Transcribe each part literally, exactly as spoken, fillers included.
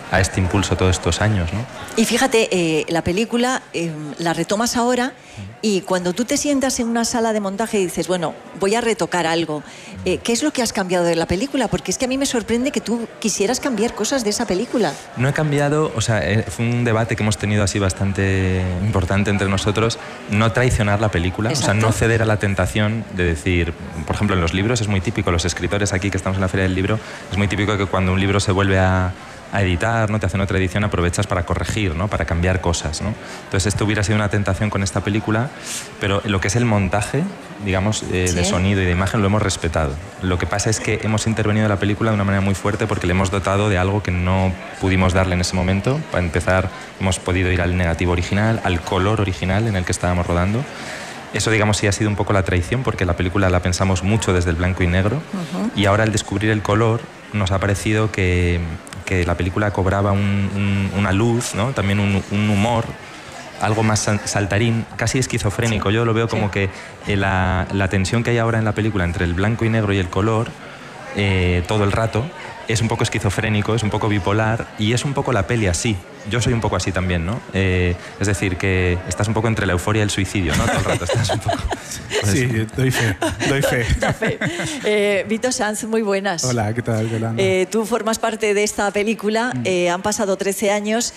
a este impulso todos estos años, ¿no? Y fíjate, eh, la película eh, la retomas ahora y cuando tú te sientas en una sala de montaje y dices, bueno, voy a retocar algo, eh, ¿qué es lo que has cambiado de la película? Porque es que a mí me sorprende que tú quisieras cambiar cosas de esa película. No he cambiado, o sea, eh, fue un debate que hemos tenido así bastante importante entre nosotros, no traicionar la película, Exacto. o sea, no ceder a la tentación de decir, por ejemplo, en los libros es muy típico, los escritores aquí que estamos en la Feria del Libro, es muy típico que cuando un libro se vuelve a a editar, ¿no? Te hacen otra edición, aprovechas para corregir, ¿no? Para cambiar cosas, ¿no? Entonces esto hubiera sido una tentación con esta película, pero lo que es el montaje, digamos, eh, ¿Sí? de sonido y de imagen lo hemos respetado. Lo que pasa es que hemos intervenido en la película de una manera muy fuerte porque le hemos dotado de algo que no pudimos darle en ese momento. Para empezar, hemos podido ir al negativo original, al color original en el que estábamos rodando. Eso, digamos, sí ha sido un poco la traición porque la película la pensamos mucho desde el blanco y negro. Uh-huh. Y ahora al descubrir el color nos ha parecido que, que la película cobraba un, un, una luz, ¿no? También un, un humor, algo más saltarín, casi esquizofrénico. Sí. Yo lo veo como sí. que la, la tensión que hay ahora en la película entre el blanco y negro y el color, eh, todo el rato, es un poco esquizofrénico, es un poco bipolar y es un poco la peli así. Yo soy un poco así también, ¿no? Eh, es decir, que estás un poco entre la euforia y el suicidio, ¿no? Todo el rato estás un poco... Pues sí, doy fe, doy fe. Da fe. Eh, Vito Sanz, muy buenas. Hola, ¿qué tal, Yolanda? Eh, tú formas parte de esta película, mm. eh, han pasado trece años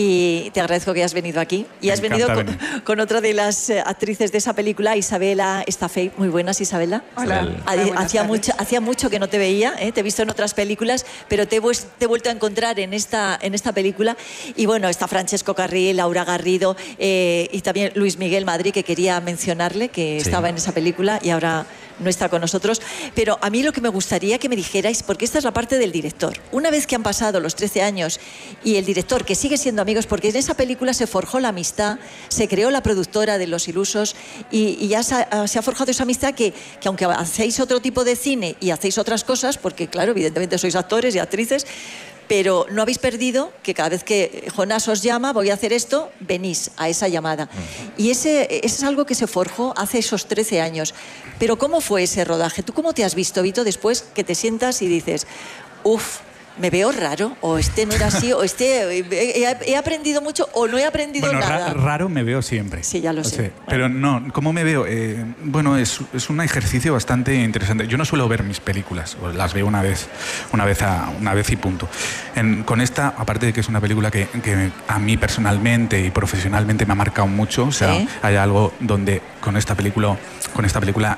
y te agradezco que hayas venido aquí. Y Me has venido con, venir. con otra de las actrices de esa película, Isabela Estafey. Muy buenas, Isabela. Hola. Hacía mucho, hacía mucho que no te veía, ¿eh? Te he visto en otras películas, pero te he, te he vuelto a encontrar en esta, en esta película. Y bueno, está Francesco Carril, Laura Garrido eh, y también Luis Miguel Madrid, que quería mencionarle, que sí. estaba en esa película y ahora no está con nosotros. Pero a mí lo que me gustaría que me dijerais, porque esta es la parte del director. Una vez que han pasado los trece años y el director, que sigue siendo amigos, porque en esa película se forjó la amistad, se creó la productora de Los Ilusos y, y ya se ha, se ha forjado esa amistad que, que aunque hacéis otro tipo de cine y hacéis otras cosas, porque claro, evidentemente sois actores y actrices, pero no habéis perdido que cada vez que Jonás os llama, voy a hacer esto, venís a esa llamada. Uh-huh. Y ese, ese es algo que se forjó hace esos trece años. Pero ¿cómo fue ese rodaje? ¿Tú cómo te has visto, Vito, después que te sientas y dices, uff, me veo raro, o este no era así, o este he, he aprendido mucho, o no he aprendido bueno, nada? Ra raro me veo siempre. Sí, ya lo o sé. Sea, bueno. Pero no, ¿cómo me veo? Eh, bueno, es, es un ejercicio bastante interesante. Yo no suelo ver mis películas, las veo una vez, una vez, a, una vez y punto. En, con esta, aparte de que es una película que, que a mí personalmente y profesionalmente me ha marcado mucho, o sea, ¿sí? Hay algo donde con esta película, con esta película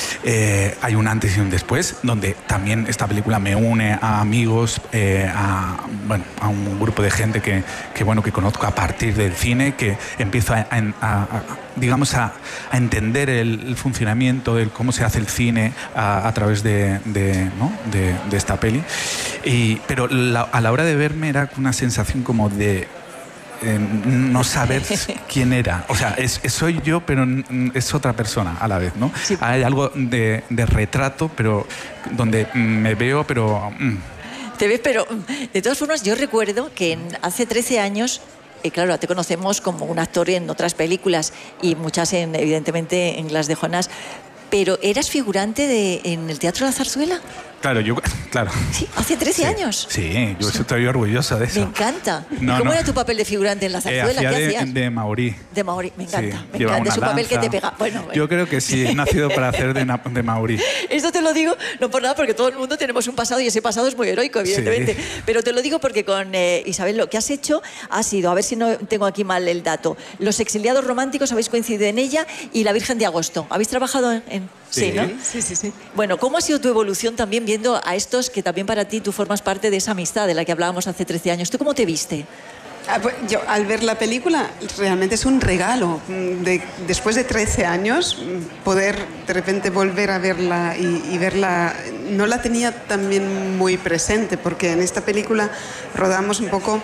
eh, hay un antes y un después, donde también esta película me une a amigos, eh, a, bueno, a un grupo de gente que, que, bueno, que conozco a partir del cine, que empiezo a, a, a, a digamos, a, a entender el, el funcionamiento, el cómo se hace el cine a, a través de, de, ¿no? de, de esta peli. Y, pero la, a la hora de verme era una sensación como de Eh, no saber quién era. O sea, es, es, soy yo, pero es otra persona a la vez, ¿no? Sí. Hay algo de, de retrato, pero donde me veo, pero... Mm. Te ves, pero de todas formas yo recuerdo que en, hace trece años, eh, claro, te conocemos como un actor en otras películas y muchas, en, evidentemente, en las de Jonás, pero ¿eras figurante de, en el Teatro La Zarzuela? Claro, yo, claro. Sí, hace trece sí, años. Sí, yo estoy orgulloso de eso. Me encanta. No, ¿Cómo no. era tu papel de figurante en La Zarzuela? Eh, hacía ¿Qué de, hacías? De Maurí. De Maurí, me encanta. Sí, me encanta. Es un papel que te pega. Bueno, bueno. Yo creo que sí, he nacido para hacer de, de Maurí. Esto te lo digo, no por nada, porque todo el mundo tenemos un pasado y ese pasado es muy heroico, evidentemente. Sí. Pero te lo digo porque con eh, Isabel lo que has hecho ha sido, a ver si no tengo aquí mal el dato, Los exiliados románticos habéis coincidido en ella y La Virgen de Agosto. ¿Habéis trabajado en...? en... Sí. Sí, ¿no? Sí, sí, sí. Bueno, ¿cómo ha sido tu evolución también viendo a estos que también para ti tú formas parte de esa amistad de la que hablábamos hace trece años? ¿Tú cómo te viste? Ah, pues yo, al ver la película, realmente es un regalo. De, después de trece años, poder de repente volver a verla y, y verla... No la tenía también muy presente, porque en esta película rodamos un poco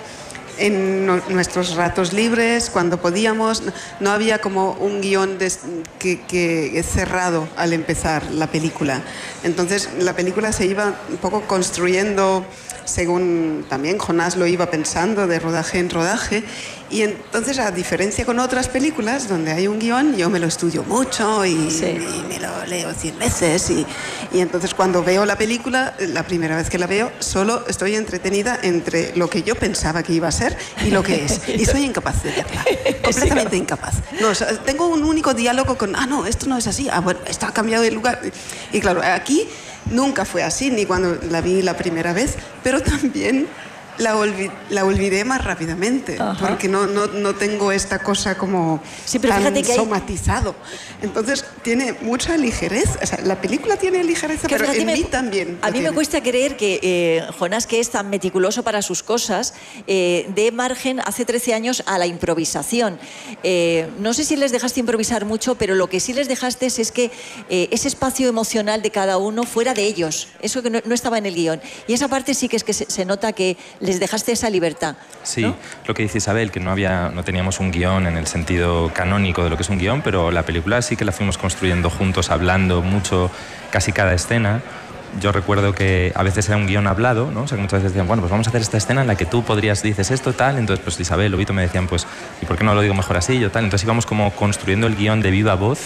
en no, nuestros ratos libres, cuando podíamos. No había como un guión de, que, que cerrado al empezar la película. Entonces la película se iba un poco construyendo según también Jonás lo iba pensando de rodaje en rodaje. Y entonces, a diferencia con otras películas donde hay un guión, yo me lo estudio mucho y, sí. y me lo leo cien veces. Y, y entonces cuando veo la película, la primera vez que la veo, solo estoy entretenida entre lo que yo pensaba que iba a ser y lo que es. Y soy incapaz de verla. Completamente incapaz. No, o sea, tengo un único diálogo con, ah, no, esto no es así. Ah, bueno, esto ha cambiado de lugar. Y claro, aquí nunca fue así, ni cuando la vi la primera vez, pero también la, olvid la olvidé más rápidamente. Ajá. Porque no, no, no tengo esta cosa como sí, pero tan fíjate que hay... somatizado. Entonces tiene mucha ligereza. O sea, la película tiene ligereza, que pero en me, mí también. A mí tiene. me cuesta creer que eh, Jonás, que es tan meticuloso para sus cosas, eh, dé margen hace trece años a la improvisación. Eh, no sé si les dejaste improvisar mucho, pero lo que sí les dejaste es que eh, ese espacio emocional de cada uno fuera de ellos. Eso que no, no estaba en el guión. Y esa parte sí que es que se, se nota que les dejaste esa libertad. Sí, ¿no? Lo que dice Isabel, que no, había, no teníamos un guión en el sentido canónico de lo que es un guión, pero la película sí que la fuimos construyendo juntos, hablando mucho, casi cada escena. Yo recuerdo que a veces era un guión hablado, ¿no? O sea, que muchas veces decían, bueno, pues vamos a hacer esta escena en la que tú podrías, dices esto, tal, entonces pues Isabel o Vito me decían, pues, ¿y por qué no lo digo mejor así? Yo tal, entonces íbamos como construyendo el guión de viva voz.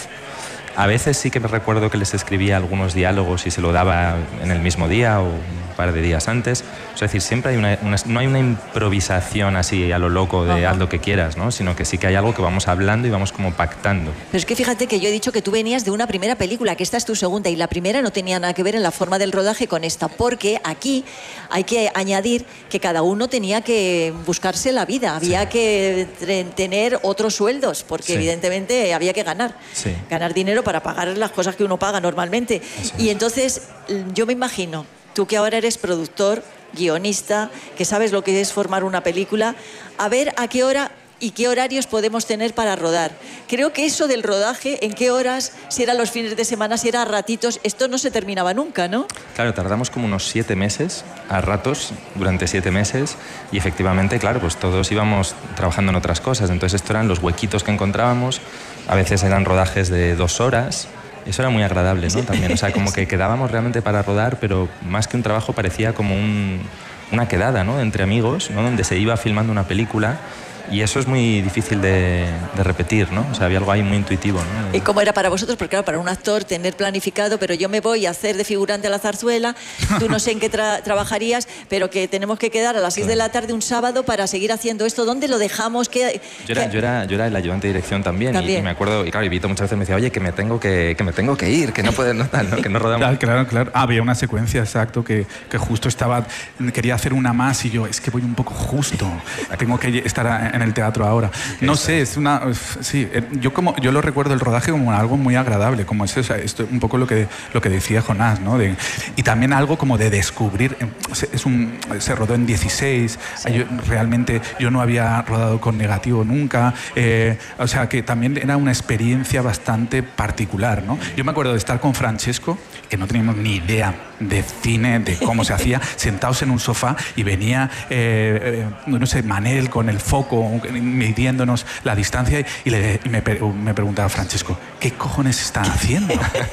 A veces sí que me recuerdo que les escribía algunos diálogos y se lo daba en el mismo día o un par de días antes. Es decir, siempre hay una, una, no hay una improvisación así a lo loco de haz lo que quieras, ¿no? Sino que sí que hay algo que vamos hablando y vamos como pactando. Pero es que fíjate que yo he dicho que tú venías de una primera película, que esta es tu segunda, y la primera no tenía nada que ver en la forma del rodaje con esta, porque aquí hay que añadir que cada uno tenía que buscarse la vida, había sí. que tener otros sueldos, porque sí. evidentemente había que ganar, sí. ganar dinero para pagar las cosas que uno paga normalmente. Eso y es. Entonces yo me imagino, tú que ahora eres productor, guionista, que sabes lo que es formar una película, a ver a qué hora y qué horarios podemos tener para rodar. Creo que eso del rodaje, en qué horas, si eran los fines de semana, si era a ratitos, esto no se terminaba nunca, ¿no? Claro, tardamos como unos siete meses, a ratos, durante siete meses, y efectivamente, claro, pues todos íbamos trabajando en otras cosas, entonces esto eran los huequitos que encontrábamos, a veces eran rodajes de dos horas, eso era muy agradable, ¿no? También, o sea, como que quedábamos realmente para rodar, pero más que un trabajo parecía como un, una quedada, ¿no? Entre amigos, ¿no? Donde se iba filmando una película. Y eso es muy difícil de, de repetir, ¿no? O sea, había algo ahí muy intuitivo, ¿no? ¿Y cómo era para vosotros? Porque claro, para un actor tener planificado, pero yo me voy a hacer de figurante a la zarzuela, tú no sé en qué tra trabajarías, pero que tenemos que quedar a las seis de la tarde un sábado para seguir haciendo esto. ¿Dónde lo dejamos? ¿Qué, yo, era, qué... yo, era, yo era el ayudante de dirección también, ¿También? Y, y me acuerdo, y claro, y Vito muchas veces me decía, oye, que me tengo que, que, me tengo que ir, que no puede, no, tal, ¿no? Que no rodamos. Claro, claro, claro. Ah, había una secuencia, exacto, que, que justo estaba, quería hacer una más y yo, es que voy un poco justo, tengo que estar en el teatro ahora. No sé, es una... Sí, yo, como, yo lo recuerdo el rodaje como algo muy agradable, como es, o sea, esto, un poco lo que, lo que decía Jonás, ¿no? De, y también algo como de descubrir, es un, se rodó en dieciséis, sí. yo, realmente yo no había rodado con negativo nunca, eh, o sea que también era una experiencia bastante particular, ¿no? Yo me acuerdo de estar con Francesco, que no teníamos ni idea de cine, de cómo se hacía, sentados en un sofá y venía, eh, eh, no sé, Manel con el foco, midiéndonos la distancia y, y, le, y me, me preguntaba Francesco, ¿qué cojones están haciendo?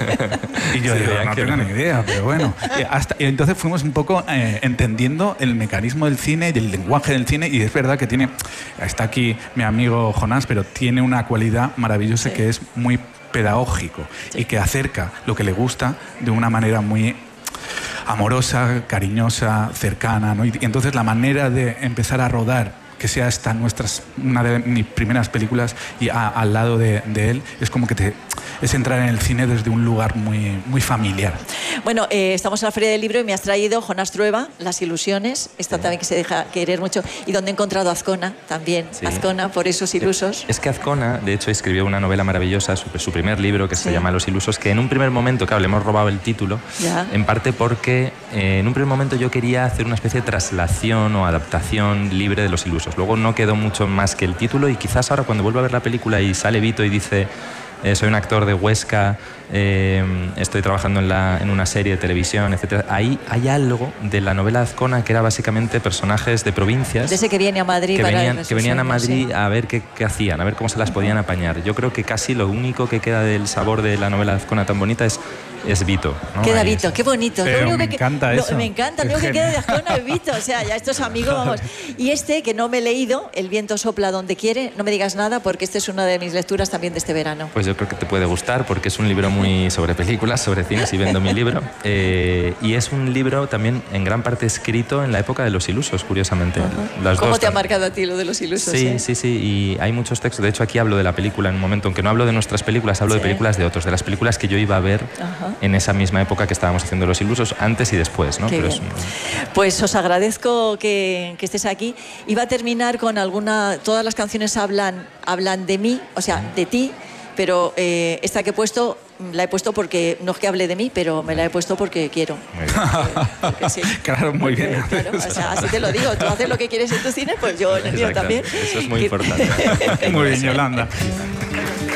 Y yo sí, digo, no tengo ni idea, pero bueno. Y, hasta, y entonces fuimos un poco eh, entendiendo el mecanismo del cine y el lenguaje del cine, y es verdad que tiene, está aquí mi amigo Jonás, pero tiene una cualidad maravillosa sí. que es muy pedagógico sí. y que acerca lo que le gusta de una manera muy amorosa, cariñosa, cercana, ¿no? Y entonces la manera de empezar a rodar, que sea esta nuestras, una de mis primeras películas y a, al lado de, de él, es como que te, es entrar en el cine desde un lugar muy, muy familiar. Bueno, eh, estamos en la Feria del Libro y me has traído Jonás Trueba, Las ilusiones, esta sí. también que se deja querer mucho, y donde he encontrado a Azcona también, sí. Azcona, por esos ilusos. Es que Azcona, de hecho, escribió una novela maravillosa, su, su primer libro, que sí. se llama Los ilusos, que en un primer momento, claro, le hemos robado el título, ya. en parte porque eh, en un primer momento yo quería hacer una especie de traslación o adaptación libre de Los ilusos. Luego no quedó mucho más que el título, y quizás ahora cuando vuelva a ver la película y sale Vito y dice eh, soy un actor de Huesca eh, estoy trabajando en, la, en una serie de televisión, etcétera. Ahí hay algo de la novela de Azcona que era básicamente personajes de provincias. De ese que viene a Madrid que para venían, que venían a Madrid sí. a ver qué, qué hacían, a ver cómo se las podían apañar. Yo creo que casi lo único que queda del sabor de la novela de Azcona tan bonita es, es Vito, ¿no? Queda Ahí Vito, es. qué bonito. Pero Lo único me que, encanta lo- eso. Me encanta, lo Es único que genial. queda de Azcona es Vito. O sea, ya estos amigos, vamos. Y este, que no me he leído, El viento sopla donde quiere, no me digas nada porque este es una de mis lecturas también de este verano. Pues yo creo que te puede gustar porque es un libro muy sobre películas, sobre cine, si vendo mi libro. Eh, y es un libro también en gran parte escrito en la época de Los Ilusos, curiosamente. Las ¿Cómo dos te ha también. marcado a ti lo de Los Ilusos? Sí, eh? sí, sí, y hay muchos textos. De hecho, aquí hablo de la película en un momento, aunque no hablo de nuestras películas, hablo Sí. de películas de otros, de las películas que yo iba a ver Ajá. en esa misma época que estábamos haciendo Los Ilusos, antes y después, ¿no? Qué Pero bien. es- Pues os agradezco que, que estés aquí. Iba a terminar con alguna... Todas las canciones hablan, hablan de mí, o sea, de ti, pero eh, esta que he puesto, la he puesto porque, no es que hable de mí, pero me la he puesto porque quiero. Muy bien. Porque- porque sí. Claro, muy bien. Porque, claro, o sea, así te lo digo, tú haces lo que quieres en tu cine, pues yo en el mío Exacto. también. Eso es muy Que- importante. Muy bien, Yolanda.